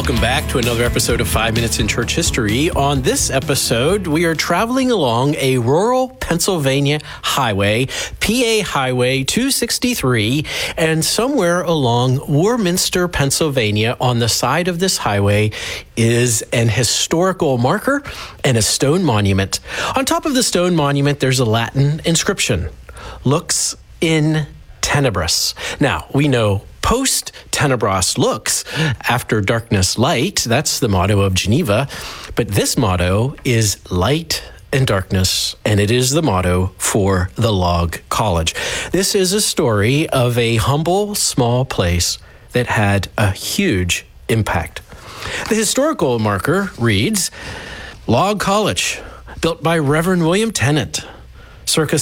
Welcome back to another episode of 5 Minutes in Church History. On this episode, we are traveling along a rural Pennsylvania highway, PA Highway 263, and somewhere along Warminster, Pennsylvania, on the side of this highway is an historical marker and a stone monument. On top of the stone monument, there's a Latin inscription, Lux in Tenebris. Now, we know post tenebras lux, after darkness light. That's the motto of Geneva. But this motto is light and darkness, and it is the motto for the Log College. This is a story of a humble, small place that had a huge impact. The historical marker reads, Log College, built by Reverend William Tennant, circa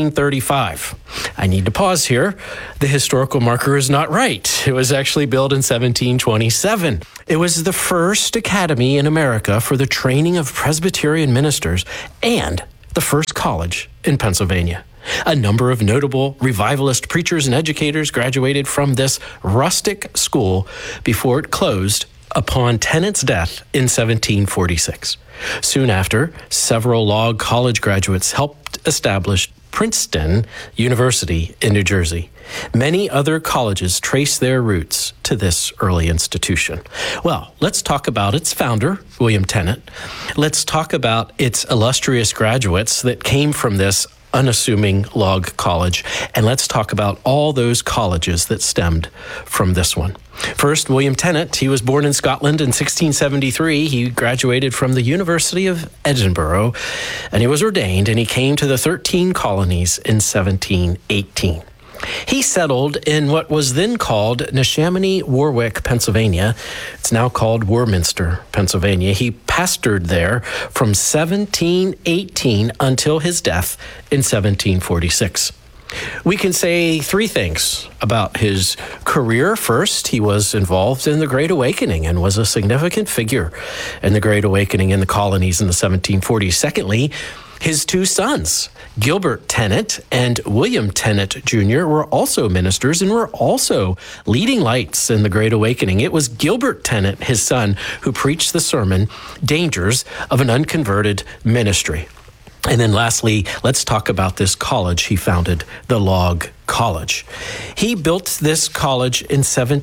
1735. I need to pause here. The historical marker is not right. It was actually built in 1727. It was the first academy in America for the training of Presbyterian ministers and the first college in Pennsylvania. A number of notable revivalist preachers and educators graduated from this rustic school before it closed upon Tennant's death in 1746. Soon after, several Log College graduates helped establish Princeton University in New Jersey. Many other colleges trace their roots to this early institution. Well, let's talk about its founder, William Tennant. Let's talk about its illustrious graduates that came from this unassuming Log College, and let's talk about all those colleges that stemmed from this one. First, William Tennant. He was born in Scotland in 1673. He graduated from the University of Edinburgh, and he was ordained, and he came to the 13 colonies in 1718. He settled in what was then called Neshaminy, Warwick, Pennsylvania. It's now called Warminster, Pennsylvania. He pastored there from 1718 until his death in 1746. We can say three things about his career. First, he was involved in the Great Awakening and was a significant figure in the Great Awakening in the colonies in the 1740s. Secondly, his two sons, Gilbert Tennant and William Tennant Jr., were also ministers and were also leading lights in the Great Awakening. It was Gilbert Tennant, his son, who preached the sermon, Dangers of an Unconverted Ministry. And then lastly, let's talk about this college he founded, the Log College. He built this college in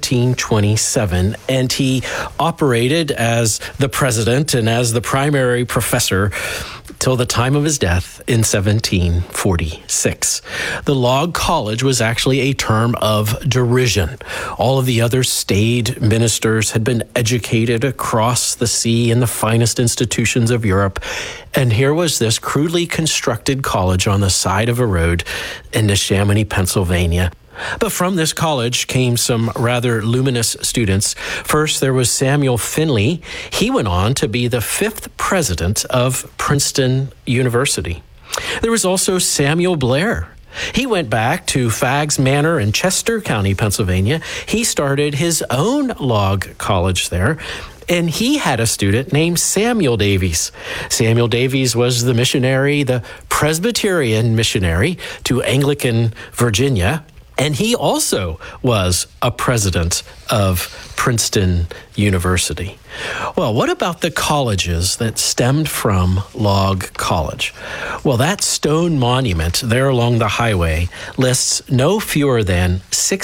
1727, and he operated as the president and as the primary professor till the time of his death in 1746. The Log College was actually a term of derision. All of the other staid ministers had been educated across the sea in the finest institutions of Europe, and here was this crudely constructed college on the side of a road in Neshaminy, Pennsylvania. But from this college came some rather luminous students. First, there was Samuel Finley. He went on to be the 5th president of Princeton University. There was also Samuel Blair. He went back to Fagg's Manor in Chester County, Pennsylvania. He started his own Log College there, and he had a student named Samuel Davies. Samuel Davies was the missionary, the Presbyterian missionary to Anglican Virginia, and he also was a president of Princeton University. Well, what about the colleges that stemmed from Log College? Well, that stone monument there along the highway lists no fewer than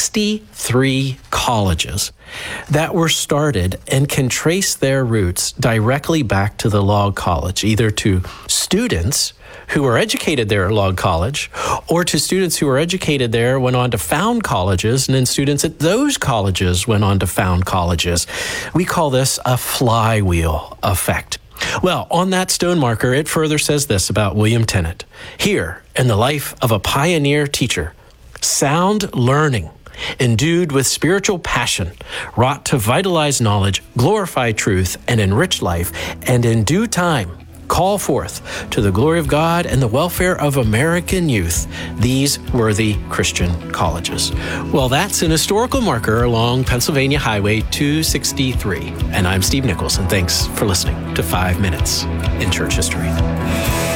63 colleges that were started and can trace their roots directly back to the Log College, either to students who were educated there at Log College, or to students who were educated there, went on to found colleges, and then students at those colleges went on to found colleges. We call this a flywheel effect. Well, on that stone marker, it further says this about William Tennant. Here, in the life of a pioneer teacher, sound learning, endued with spiritual passion, wrought to vitalize knowledge, glorify truth, and enrich life, and in due time, call forth to the glory of God and the welfare of American youth these worthy Christian colleges. Well, that's an historical marker along Pennsylvania Highway 263. And I'm Steve Nichols, and thanks for listening to 5 Minutes in Church History.